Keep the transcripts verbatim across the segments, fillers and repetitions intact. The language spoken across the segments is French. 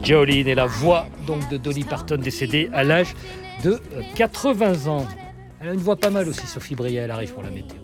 Jolene est la voix donc de Dolly Parton, décédée à l'âge de quatre-vingts ans. Elle a une voix pas mal aussi, Sophie Bria, elle arrive pour la météo.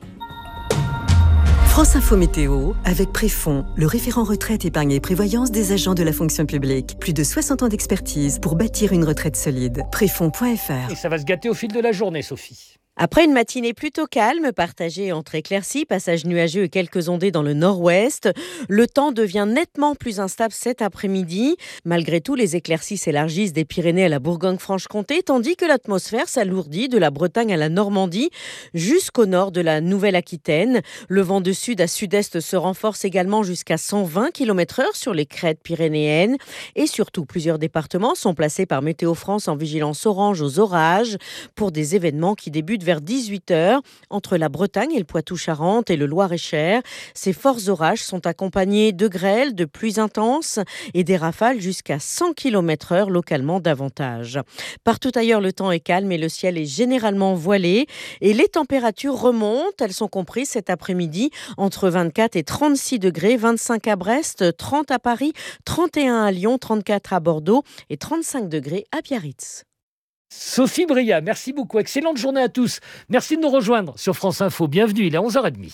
France Info Météo, avec Préfond, le référent retraite, épargne et prévoyance des agents de la fonction publique. Plus de soixante ans d'expertise pour bâtir une retraite solide. Préfond point f r. Et ça va se gâter au fil de la journée, Sophie. Après une matinée plutôt calme, partagée entre éclaircies, passages nuageux et quelques ondées dans le nord-ouest, le temps devient nettement plus instable cet après-midi. Malgré tout, les éclaircies s'élargissent des Pyrénées à la Bourgogne-Franche-Comté, tandis que l'atmosphère s'alourdit de la Bretagne à la Normandie jusqu'au nord de la Nouvelle-Aquitaine. Le vent de sud à sud-est se renforce également jusqu'à cent vingt kilomètres heure sur les crêtes pyrénéennes. Et surtout, plusieurs départements sont placés par Météo France en vigilance orange aux orages pour des événements qui débutent vers dix-huit heures entre la Bretagne et le Poitou-Charentes et le Loir-et-Cher. Ces forts orages sont accompagnés de grêles, de pluies intenses et des rafales jusqu'à cent kilomètres heure localement davantage. Partout ailleurs, le temps est calme et le ciel est généralement voilé et les températures remontent. Elles sont comprises cet après-midi entre vingt-quatre et trente-six degrés, vingt-cinq à Brest, trente à Paris, trente et un à Lyon, trente-quatre à Bordeaux et trente-cinq degrés à Biarritz. Sophie Bria, merci beaucoup. Excellente journée à tous. Merci de nous rejoindre sur France Info. Bienvenue, il est onze heures trente.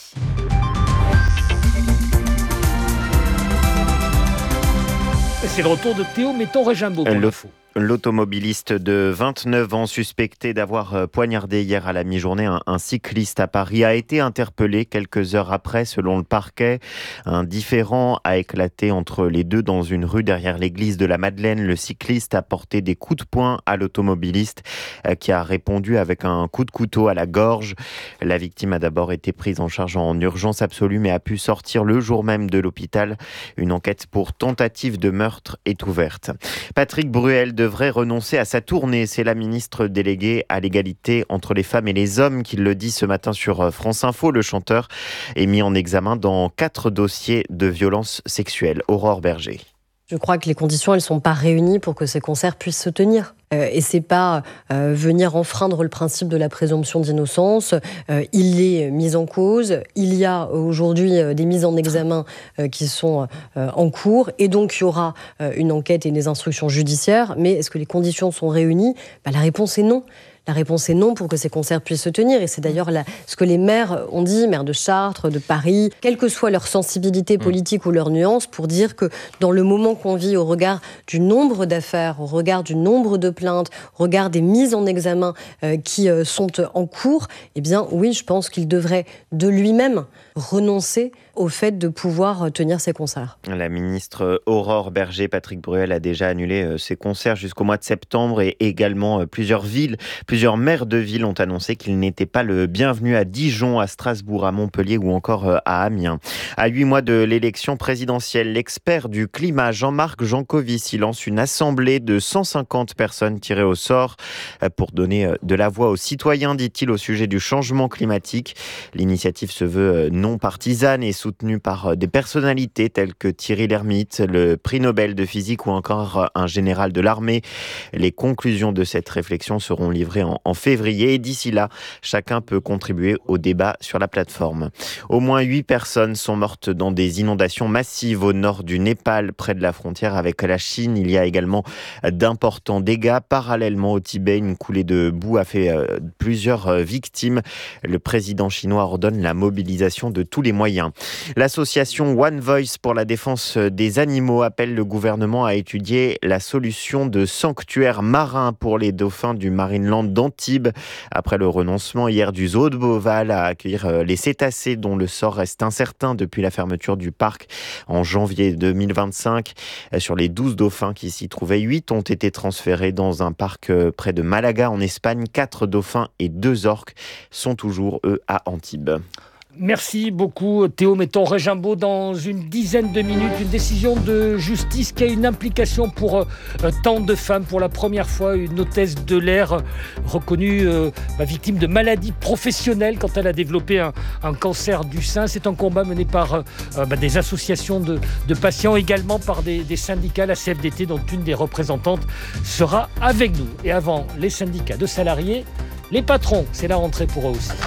Et c'est le retour de Théo Metton-Régimbaud pour l'info. L'automobiliste de vingt-neuf ans suspecté d'avoir poignardé hier à la mi-journée un, un cycliste à Paris a été interpellé quelques heures après, selon le parquet. Un différend a éclaté entre les deux dans une rue derrière l'église de la Madeleine. Le cycliste a porté des coups de poing à l'automobiliste qui a répondu avec un coup de couteau à la gorge. La victime a d'abord été prise en charge en urgence absolue mais a pu sortir le jour même de l'hôpital. Une enquête pour tentative de meurtre est ouverte. Patrick Bruel devrait renoncer à sa tournée. C'est la ministre déléguée à l'égalité entre les femmes et les hommes qui le dit ce matin sur France Info. Le chanteur est mis en examen dans quatre dossiers de violences sexuelles. Aurore Berger. Je crois que les conditions, elles sont pas réunies pour que ces concerts puissent se tenir. Euh, et c'est pas euh, venir enfreindre le principe de la présomption d'innocence. Euh, il est mis en cause. Il y a aujourd'hui euh, des mises en examen euh, qui sont euh, en cours. Et donc, il y aura euh, une enquête et des instructions judiciaires. Mais est-ce que les conditions sont réunies ? Bah, la réponse est non. La réponse est non pour que ces concerts puissent se tenir. Et c'est d'ailleurs la, ce que les maires ont dit, maires de Chartres, de Paris, quelle que soit leur sensibilité politique mmh. ou leur nuance, pour dire que dans le moment qu'on vit, au regard du nombre d'affaires, au regard du nombre de plaintes, au regard des mises en examen euh, qui euh, sont en cours, eh bien oui, je pense qu'il devrait de lui-même renoncer au fait de pouvoir tenir ces concerts. La ministre Aurore Berger, Patrick Bruel a déjà annulé ses concerts jusqu'au mois de septembre et également plusieurs villes, plusieurs maires de villes ont annoncé qu'ils n'étaient pas le bienvenu à Dijon, à Strasbourg, à Montpellier ou encore à Amiens. À huit mois de l'élection présidentielle, l'expert du climat Jean-Marc Jancovici lance une assemblée de cent cinquante personnes tirées au sort pour donner de la voix aux citoyens, dit-il, au sujet du changement climatique. L'initiative se veut non partisane et soutenu par des personnalités telles que Thierry Lhermitte, le prix Nobel de physique ou encore un général de l'armée. Les conclusions de cette réflexion seront livrées en, en février et d'ici là, chacun peut contribuer au débat sur la plateforme. Au moins huit personnes sont mortes dans des inondations massives au nord du Népal, près de la frontière avec la Chine. Il y a également d'importants dégâts. Parallèlement au Tibet, une coulée de boue a fait euh, plusieurs euh, victimes. Le président chinois ordonne la mobilisation de tous les moyens. L'association One Voice pour la défense des animaux appelle le gouvernement à étudier la solution de sanctuaires marins pour les dauphins du Marineland d'Antibes. Après le renoncement hier du zoo de Beauval à accueillir les cétacés dont le sort reste incertain depuis la fermeture du parc en janvier deux mille vingt-cinq. Sur les douze dauphins qui s'y trouvaient, huit ont été transférés dans un parc près de Malaga en Espagne. Quatre dauphins et deux orques sont toujours, eux, à Antibes. Merci beaucoup Théo Metton-Régimbaud. Dans une dizaine de minutes, une décision de justice qui a une implication pour euh, tant de femmes. Pour la première fois, une hôtesse de l'air euh, reconnue euh, bah, victime de maladie professionnelle quand elle a développé un, un cancer du sein. C'est un combat mené par euh, bah, des associations de, de patients, également par des, des syndicats. La C F D T, dont une des représentantes sera avec nous. Et avant les syndicats de salariés, les patrons, c'est la rentrée pour eux aussi.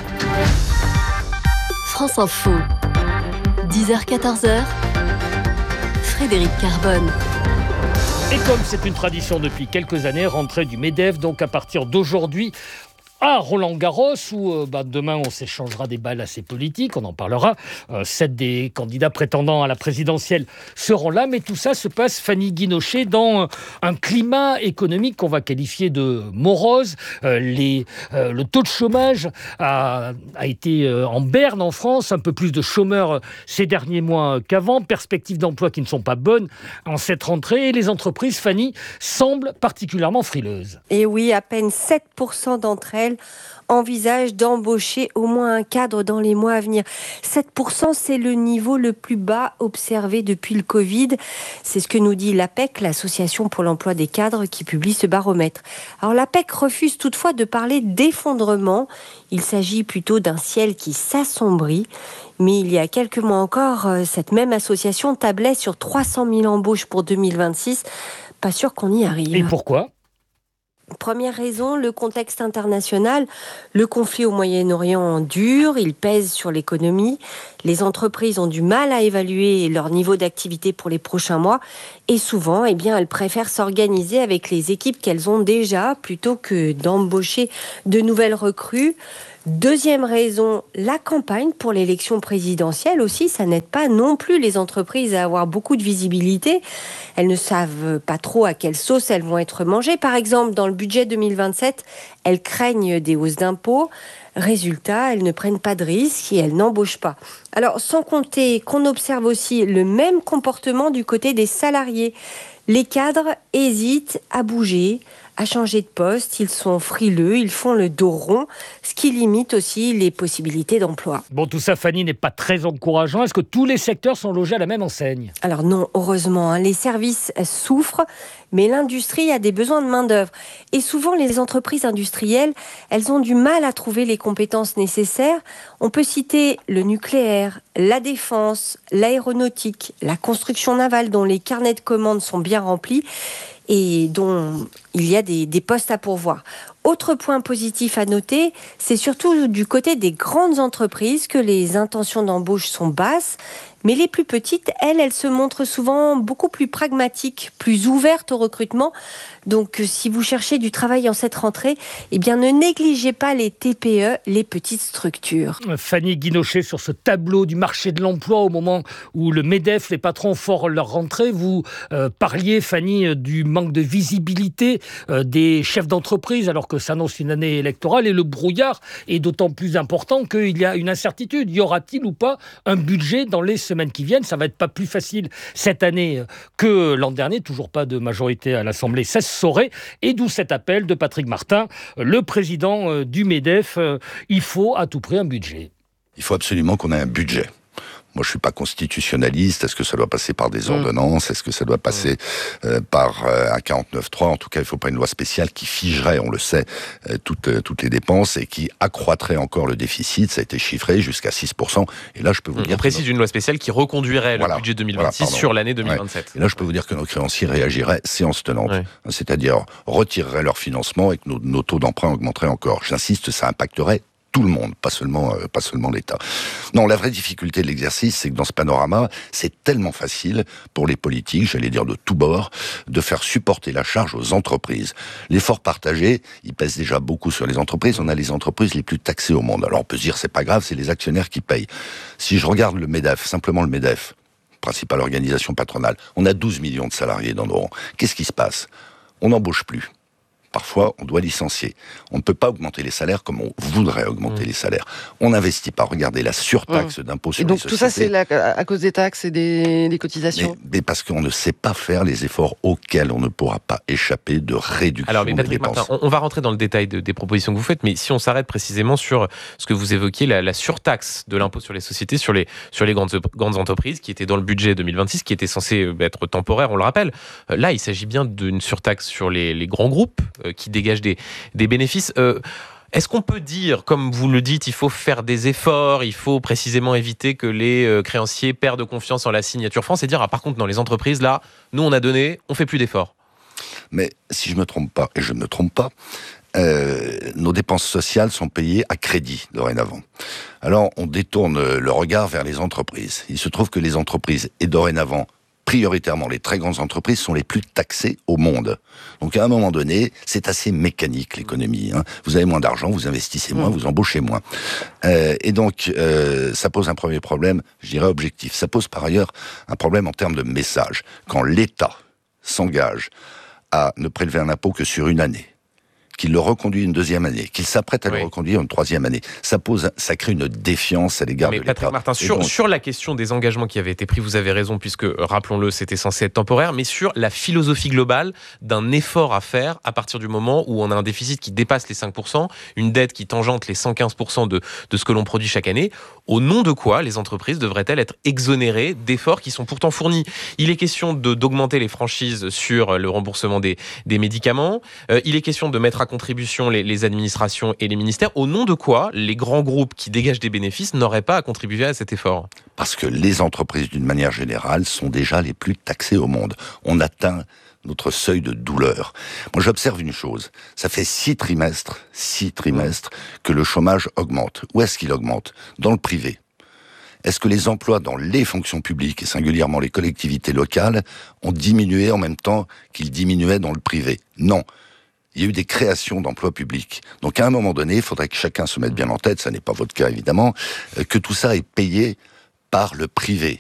France Info, dix heures quatorze, Frédéric Carbone. Et comme c'est une tradition depuis quelques années, rentrée du MEDEF, donc à partir d'aujourd'hui, à Roland-Garros, où euh, bah, demain on s'échangera des balles assez politiques, on en parlera. Euh, sept des candidats prétendants à la présidentielle seront là, mais tout ça se passe, Fanny Guinochet, dans euh, un climat économique qu'on va qualifier de morose. Euh, les, euh, le taux de chômage a, a été euh, en berne en France, un peu plus de chômeurs ces derniers mois qu'avant, perspectives d'emploi qui ne sont pas bonnes en cette rentrée, et les entreprises, Fanny, semblent particulièrement frileuses. Et oui, à peine sept pour cent d'entre elles envisagent d'embaucher au moins un cadre dans les mois à venir. sept pour cent, c'est le niveau le plus bas observé depuis le Covid. C'est ce que nous dit l'A P E C, l'Association pour l'emploi des cadres, qui publie ce baromètre. Alors l'A P E C refuse toutefois de parler d'effondrement. Il s'agit plutôt d'un ciel qui s'assombrit. Mais il y a quelques mois encore, cette même association tablait sur trois cent mille embauches pour deux mille vingt-six. Pas sûr qu'on y arrive. Et pourquoi ? Première raison, le contexte international. Le conflit au Moyen-Orient dure, il pèse sur l'économie. Les entreprises ont du mal à évaluer leur niveau d'activité pour les prochains mois. Et souvent, eh bien, elles préfèrent s'organiser avec les équipes qu'elles ont déjà plutôt que d'embaucher de nouvelles recrues. Deuxième raison, la campagne pour l'élection présidentielle aussi, ça n'aide pas non plus les entreprises à avoir beaucoup de visibilité. Elles ne savent pas trop à quelle sauce elles vont être mangées. Par exemple, dans le budget deux mille vingt-sept, elles craignent des hausses d'impôts. Résultat, elles ne prennent pas de risques et elles n'embauchent pas. Alors, sans compter qu'on observe aussi le même comportement du côté des salariés. Les cadres hésitent à bouger, à changer de poste, ils sont frileux, ils font le dos rond, ce qui limite aussi les possibilités d'emploi. Bon, tout ça, Fanny, n'est pas très encourageant. Est-ce que tous les secteurs sont logés à la même enseigne ? Alors non, heureusement, hein, les services souffrent, mais l'industrie a des besoins de main-d'œuvre. Et souvent, les entreprises industrielles, elles ont du mal à trouver les compétences nécessaires. On peut citer le nucléaire, la défense, l'aéronautique, la construction navale, dont les carnets de commandes sont bien remplis et dont il y a des, des postes à pourvoir. Autre point positif à noter, c'est surtout du côté des grandes entreprises que les intentions d'embauche sont basses, mais les plus petites, elles, elles se montrent souvent beaucoup plus pragmatiques, plus ouvertes au recrutement. Donc, si vous cherchez du travail en cette rentrée, eh bien, ne négligez pas les T P E, les petites structures. Fanny Guinochet, sur ce tableau du marché de l'emploi, au moment où le MEDEF, les patrons forent leur rentrée, vous euh, parliez, Fanny, du manque de visibilité euh, des chefs d'entreprise, alors que s'annonce une année électorale, et le brouillard est d'autant plus important qu'il y a une incertitude. Y aura-t-il ou pas un budget dans les semaines qui viennent ? Ça va être pas plus facile cette année que l'an dernier, toujours pas de majorité à l'Assemblée, ça se saurait, et d'où cet appel de Patrick Martin, le président du MEDEF, il faut à tout prix un budget. Il faut absolument qu'on ait un budget. Moi, je suis pas constitutionnaliste. Est-ce que ça doit passer par des ordonnances ? Est-ce que ça doit passer euh, par euh, un quarante-neuf trois ? En tout cas, il faut pas une loi spéciale qui figerait, on le sait, euh, toutes, euh, toutes les dépenses et qui accroîtrait encore le déficit. Ça a été chiffré jusqu'à six pour cent. Et là, je peux vous on dire... On précise une loi spéciale qui reconduirait voilà, le budget deux mille vingt-six voilà, sur l'année deux mille vingt-sept. Ouais. Et là, je peux vous dire que nos créanciers réagiraient séance tenante. Ouais. C'est-à-dire retireraient leur financement et que nos, nos taux d'emprunt augmenteraient encore. J'insiste, ça impacterait tout le monde, pas seulement, euh, pas seulement l'État. Non, la vraie difficulté de l'exercice, c'est que dans ce panorama, c'est tellement facile pour les politiques, j'allais dire de tous bords, de faire supporter la charge aux entreprises. L'effort partagé, il pèse déjà beaucoup sur les entreprises. On a les entreprises les plus taxées au monde. Alors on peut se dire, c'est pas grave, c'est les actionnaires qui payent. Si je regarde le MEDEF, simplement le MEDEF, principale organisation patronale, on a douze millions de salariés dans nos rangs. Qu'est-ce qui se passe ? On n'embauche plus. Parfois, on doit licencier. On ne peut pas augmenter les salaires comme on voudrait augmenter mmh. les salaires. On n'investit pas. Regardez la surtaxe mmh. d'impôt sur les sociétés. Et donc tout ça, c'est la, à cause des taxes et des, des cotisations mais, mais parce qu'on ne sait pas faire les efforts auxquels on ne pourra pas échapper de réduction Alors, mais Patrick des dépenses. Martin, on, on va rentrer dans le détail de, des propositions que vous faites, mais si on s'arrête précisément sur ce que vous évoquiez, la, la surtaxe de l'impôt sur les sociétés, sur les, sur les grandes, grandes entreprises, qui était dans le budget deux mille vingt-six, qui était censé être temporaire, on le rappelle. Là, il s'agit bien d'une surtaxe sur les, les grands groupes euh, qui dégagent des des bénéfices. Euh, est-ce qu'on peut dire, comme vous le dites, il faut faire des efforts, il faut précisément éviter que les euh, créanciers perdent confiance en la signature France et dire, ah, par contre, dans les entreprises, là, nous, on a donné, on fait plus d'efforts. Mais si je me trompe pas, et je ne me trompe pas, euh, nos dépenses sociales sont payées à crédit, dorénavant. Alors, on détourne le regard vers les entreprises. Il se trouve que les entreprises, et dorénavant, prioritairement, les très grandes entreprises sont les plus taxées au monde. Donc à un moment donné, c'est assez mécanique l'économie. Hein. Vous avez moins d'argent, vous investissez moins, mmh. vous embauchez moins. Euh, et donc, euh, ça pose un premier problème, je dirais objectif. Ça pose par ailleurs un problème en termes de message. Quand l'État s'engage à ne prélever un impôt que sur une année, qu'il le reconduit une deuxième année, qu'il s'apprête à oui. le reconduire une troisième année. Ça pose, ça crée une défiance à l'égard Mais de l'État. Patrick Martin, sur, donc... sur la question des engagements qui avaient été pris, vous avez raison, puisque, rappelons-le, c'était censé être temporaire, mais sur la philosophie globale d'un effort à faire à partir du moment où on a un déficit qui dépasse les cinq pour cent, une dette qui tangente les cent quinze pour cent de, de ce que l'on produit chaque année, au nom de quoi les entreprises devraient-elles être exonérées d'efforts qui sont pourtant fournis? Il est question de, d'augmenter les franchises sur le remboursement des, des médicaments, euh, il est question de mettre à contribution les, les administrations et les ministères, au nom de quoi les grands groupes qui dégagent des bénéfices n'auraient pas à contribuer à cet effort? Parce que les entreprises, d'une manière générale, sont déjà les plus taxées au monde. On atteint notre seuil de douleur. Moi, j'observe une chose. Ça fait six trimestres, six trimestres que le chômage augmente. Où est-ce qu'il augmente? Dans le privé. Est-ce que les emplois dans les fonctions publiques, et singulièrement les collectivités locales, ont diminué en même temps qu'ils diminuaient dans le privé? Non. Il y a eu des créations d'emplois publics. Donc à un moment donné, il faudrait que chacun se mette bien en tête, ça n'est pas votre cas évidemment, que tout ça est payé par le privé.